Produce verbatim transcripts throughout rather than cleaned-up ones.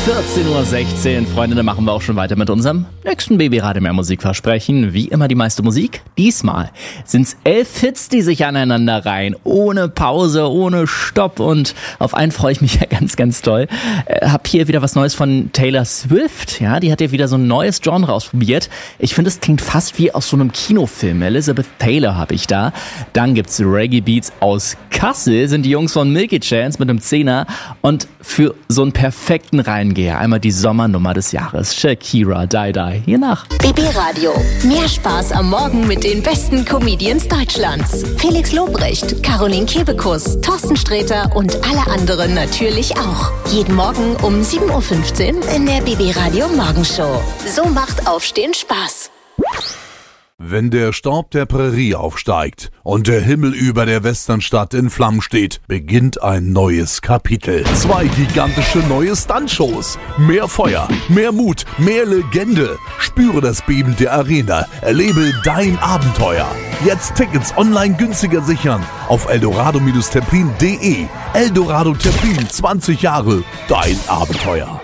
vierzehn Uhr sechzehn, Freunde, dann machen wir auch schon weiter mit unserem nächsten Baby-Radio mehr Musikversprechen. Wie immer die meiste Musik. Diesmal sind es elf Hits, die sich aneinander reihen. Ohne Pause, ohne Stopp. Und auf einen freue ich mich ja ganz, ganz toll. Äh, hab hier wieder was Neues von Taylor Swift. Ja, die hat ja wieder so ein neues Genre ausprobiert. Ich finde, es klingt fast wie aus so einem Kinofilm. Elizabeth Taylor habe ich da. Dann gibt's Reggae Beats aus Kassel. Sind die Jungs von Milky Chance mit einem Zehner. Und für so einen perfekten Reingeher einmal die Sommernummer des Jahres. Shakira, Die Die. Hier nach. B B Radio. Mehr Spaß am Morgen mit den besten Comedians Deutschlands. Felix Lobrecht, Caroline Kebekus, Thorsten Sträter und alle anderen natürlich auch. Jeden Morgen um sieben Uhr fünfzehn in der B B Radio Morgenshow. So macht Aufstehen Spaß. Wenn der Staub der Prärie aufsteigt und der Himmel über der Westernstadt in Flammen steht, beginnt ein neues Kapitel. Zwei gigantische neue Stuntshows. Mehr Feuer, mehr Mut, mehr Legende. Spüre das Beben der Arena. Erlebe dein Abenteuer. Jetzt Tickets online günstiger sichern auf eldorado Templin punkt de. Eldorado Templin, zwanzig Jahre, dein Abenteuer.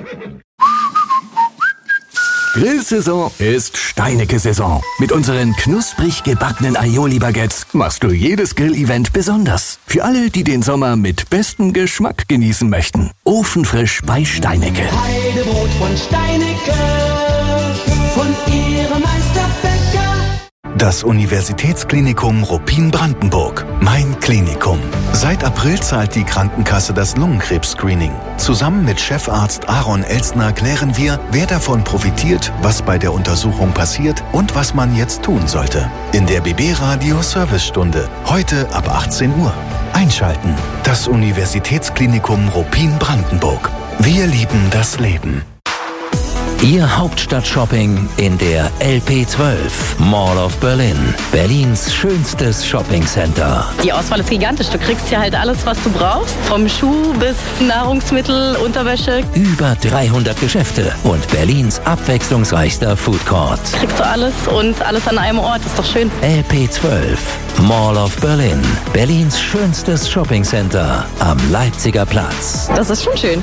Grillsaison ist Steinecke-Saison. Mit unseren knusprig gebackenen Aioli-Baguettes machst du jedes Grillevent besonders. Für alle, die den Sommer mit bestem Geschmack genießen möchten. Ofenfrisch bei Steinecke. Heidebrot von Steinecke, von ihrem Meisterbäcker. Das Universitätsklinikum Ruppin-Brandenburg. Mein Klinikum. Seit April zahlt die Krankenkasse das Lungenkrebs-Screening. Zusammen mit Chefarzt Aaron Elstner klären wir, wer davon profitiert, was bei der Untersuchung passiert und was man jetzt tun sollte. In der B B Radio Servicestunde. Heute ab achtzehn Uhr. Einschalten. Das Universitätsklinikum Ruppin-Brandenburg. Wir lieben das Leben. Ihr Hauptstadt-Shopping in der L P zwölf, Mall of Berlin. Berlins schönstes Shoppingcenter. Die Auswahl ist gigantisch. Du kriegst hier halt alles, was du brauchst. Vom Schuh bis Nahrungsmittel, Unterwäsche. Über dreihundert Geschäfte und Berlins abwechslungsreichster Foodcourt. Kriegst du alles und alles an einem Ort. Ist doch schön. L P zwölf, Mall of Berlin. Berlins schönstes Shoppingcenter am Leipziger Platz. Das ist schon schön.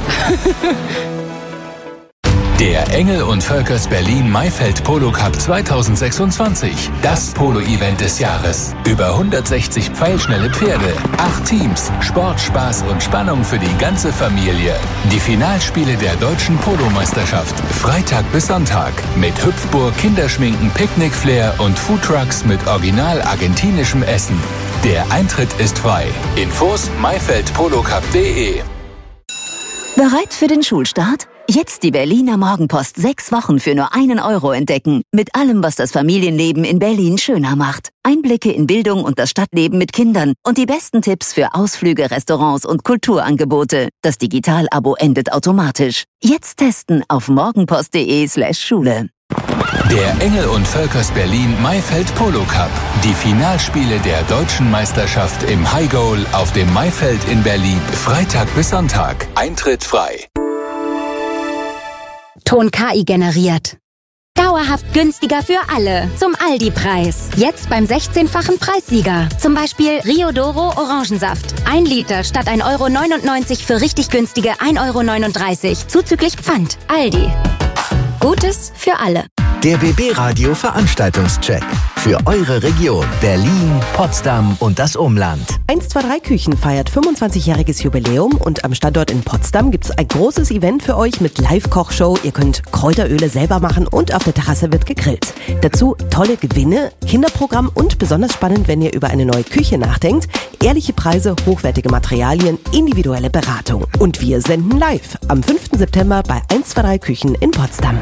Der Engel und Völkers Berlin Maifeld Polo Cup zweitausendsechsundzwanzig. Das Polo-Event des Jahres. Über hundertsechzig pfeilschnelle Pferde, acht Teams, Sport, Spaß und Spannung für die ganze Familie. Die Finalspiele der deutschen Polo-Meisterschaft. Freitag bis Sonntag. Mit Hüpfburg, Kinderschminken, Picknickflair und Foodtrucks mit original argentinischem Essen. Der Eintritt ist frei. Infos maifeldpolocup punkt de. Bereit für den Schulstart? Jetzt die Berliner Morgenpost sechs Wochen für nur einen Euro entdecken. Mit allem, was das Familienleben in Berlin schöner macht. Einblicke in Bildung und das Stadtleben mit Kindern und die besten Tipps für Ausflüge, Restaurants und Kulturangebote. Das Digital-Abo endet automatisch. Jetzt testen auf morgenpost.de slash Schule. Der Engel und Völkers Berlin Maifeld Polo Cup. Die Finalspiele der deutschen Meisterschaft im High Goal auf dem Maifeld in Berlin. Freitag bis Sonntag. Eintritt frei. Ton K I generiert. Dauerhaft günstiger für alle. Zum Aldi-Preis. Jetzt beim sechzehnfachen Preissieger. Zum Beispiel Rio Doro Orangensaft. Ein Liter statt ein Euro neunundneunzig für richtig günstige ein Euro neununddreißig. Zuzüglich Pfand. Aldi. Gutes für alle. Der B B Radio Veranstaltungscheck. Für eure Region Berlin, Potsdam und das Umland. eins zwei drei Küchen feiert fünfundzwanzigjähriges Jubiläum und am Standort in Potsdam gibt es ein großes Event für euch mit Live-Kochshow. Ihr könnt Kräuteröle selber machen und auf der Terrasse wird gegrillt. Dazu tolle Gewinne, Kinderprogramm und besonders spannend, wenn ihr über eine neue Küche nachdenkt, ehrliche Preise, hochwertige Materialien, individuelle Beratung. Und wir senden live am fünften September bei eins zwei drei Küchen in Potsdam.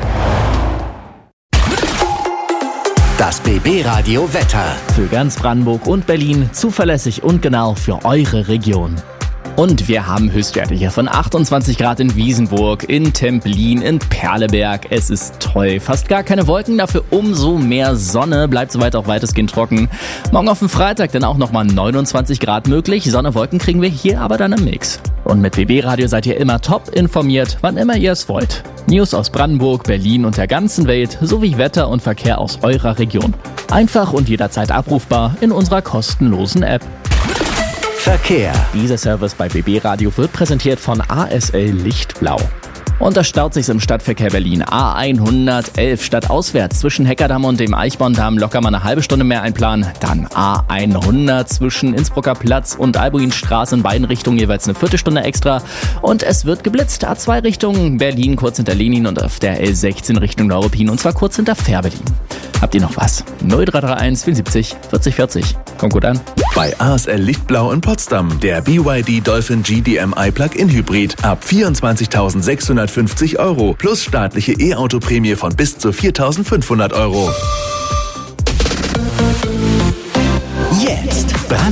Das B B Radio Wetter. Für ganz Brandenburg und Berlin zuverlässig und genau für eure Region. Und wir haben Höchstwerte hier von achtundzwanzig Grad in Wiesenburg, in Templin, in Perleberg. Es ist toll. Fast gar keine Wolken, dafür umso mehr Sonne. Bleibt soweit auch weitestgehend trocken. Morgen auf den Freitag dann auch nochmal neunundzwanzig Grad möglich. Sonne, Wolken kriegen wir hier aber dann im Mix. Und mit B B Radio seid ihr immer top informiert, wann immer ihr es wollt. News aus Brandenburg, Berlin und der ganzen Welt sowie Wetter und Verkehr aus eurer Region. Einfach und jederzeit abrufbar in unserer kostenlosen App. Verkehr. Dieser Service bei B B Radio wird präsentiert von A S L Lichtblau. Und da staut sich's im Stadtverkehr Berlin. A hundertelf stadtauswärts zwischen Heckerdamm und dem Eichborndamm locker mal eine halbe Stunde mehr einplanen. Dann A hundert zwischen Innsbrucker Platz und Albuinstraße in beiden Richtungen jeweils eine Viertelstunde extra. Und es wird geblitzt. A zwei Richtung Berlin kurz hinter Lenin und auf der L sechzehn Richtung Neuruppin und zwar kurz hinter Fährberlin. Habt ihr noch was? null drei drei eins vierundsiebzig vierzig vierzig. Kommt gut an. Bei A S L Lichtblau in Potsdam der B Y D Dolphin G D M I Plug-in Hybrid ab vierundzwanzigtausendsechshundertfünfzig Euro plus staatliche E-Auto-Prämie von bis zu viertausendfünfhundert Euro.